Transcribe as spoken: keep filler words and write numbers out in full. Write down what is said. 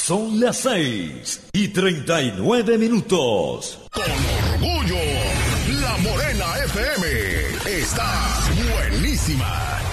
Son las seis y treinta y nueve minutos. Con orgullo, La Morena F M está buenísima.